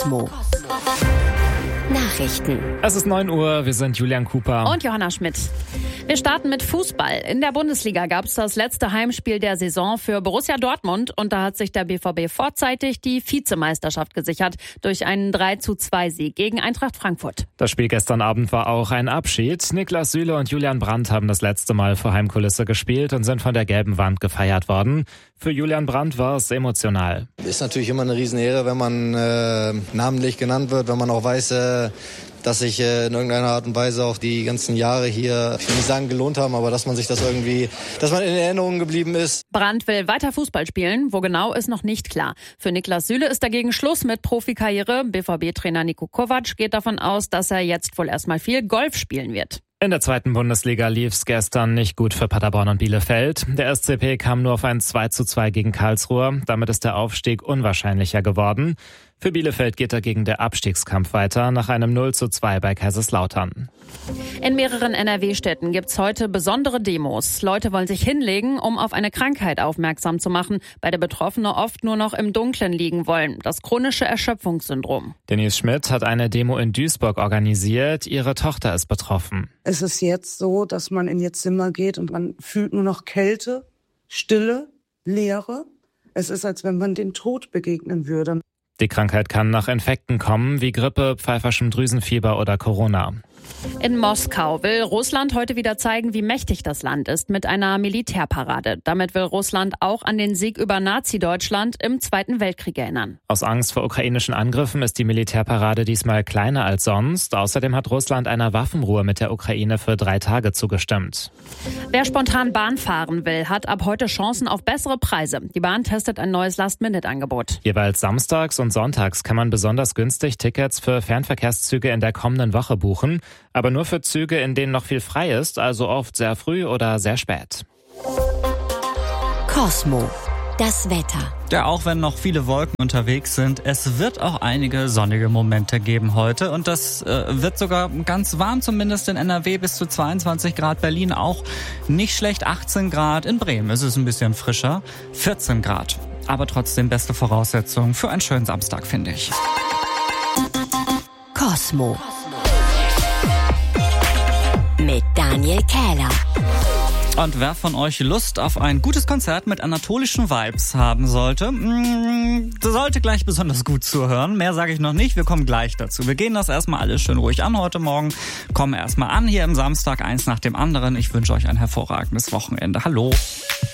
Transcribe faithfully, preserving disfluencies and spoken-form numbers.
Cosmo. Nachrichten. Es ist neun Uhr, wir sind Julian Cooper und Johanna Schmidt. Wir starten mit Fußball. In der Bundesliga gab es das letzte Heimspiel der Saison für Borussia Dortmund und da hat sich der B V B vorzeitig die Vizemeisterschaft gesichert durch einen drei zu zwei Sieg gegen Eintracht Frankfurt. Das Spiel gestern Abend war auch ein Abschied. Niklas Süle und Julian Brandt haben das letzte Mal vor Heimkulisse gespielt und sind von der gelben Wand gefeiert worden. Für Julian Brandt war es emotional. Ist natürlich immer eine Riesenehre, wenn man äh, namentlich genannt wird, wenn man auch weiß, äh, dass sich äh, in irgendeiner Art und Weise auch die ganzen Jahre hier, ich will nicht sagen gelohnt haben, aber dass man sich das irgendwie, dass man in Erinnerung geblieben ist. Brandt will weiter Fußball spielen, wo genau ist noch nicht klar. Für Niklas Süle ist dagegen Schluss mit Profikarriere. B V B-Trainer Niko Kovac geht davon aus, dass er jetzt wohl erstmal viel Golf spielen wird. In der zweiten Bundesliga lief's gestern nicht gut für Paderborn und Bielefeld. Der S C P kam nur auf ein zwei zu zwei gegen Karlsruhe. Damit ist der Aufstieg unwahrscheinlicher geworden. Für Bielefeld geht dagegen der Abstiegskampf weiter nach einem null zu zwei bei Kaiserslautern. In mehreren N R W-Städten gibt's heute besondere Demos. Leute wollen sich hinlegen, um auf eine Krankheit aufmerksam zu machen, bei der Betroffene oft nur noch im Dunkeln liegen wollen. Das chronische Erschöpfungssyndrom. Denise Schmidt hat eine Demo in Duisburg organisiert. Ihre Tochter ist betroffen. Es ist jetzt so, dass man in ihr Zimmer geht und man fühlt nur noch Kälte, Stille, Leere. Es ist, als wenn man den Tod begegnen würde. Die Krankheit kann nach Infekten kommen, wie Grippe, pfeiferschem Drüsenfieber oder Corona. In Moskau will Russland heute wieder zeigen, wie mächtig das Land ist, mit einer Militärparade. Damit will Russland auch an den Sieg über Nazi-Deutschland im Zweiten Weltkrieg erinnern. Aus Angst vor ukrainischen Angriffen ist die Militärparade diesmal kleiner als sonst. Außerdem hat Russland einer Waffenruhe mit der Ukraine für drei Tage zugestimmt. Wer spontan Bahn fahren will, hat ab heute Chancen auf bessere Preise. Die Bahn testet ein neues Last-Minute-Angebot. Jeweils samstags und sonntags kann man besonders günstig Tickets für Fernverkehrszüge in der kommenden Woche buchen. Aber nur für Züge, in denen noch viel frei ist, also oft sehr früh oder sehr spät. Cosmo. Das Wetter. Ja, auch wenn noch viele Wolken unterwegs sind, es wird auch einige sonnige Momente geben heute. Und das äh, wird sogar ganz warm, zumindest in N R W bis zu zweiundzwanzig Grad. Berlin auch nicht schlecht, achtzehn Grad. In Bremen ist es ein bisschen frischer, vierzehn Grad. Aber trotzdem beste Voraussetzungen für einen schönen Samstag, finde ich. Cosmo. Mit Daniel Kähler. Und wer von euch Lust auf ein gutes Konzert mit anatolischen Vibes haben sollte, mh, sollte gleich besonders gut zuhören. Mehr sage ich noch nicht, wir kommen gleich dazu. Wir gehen das erstmal alles schön ruhig an heute Morgen, kommen erstmal an hier im Samstag, eins nach dem anderen. Ich wünsche euch ein hervorragendes Wochenende. Hallo.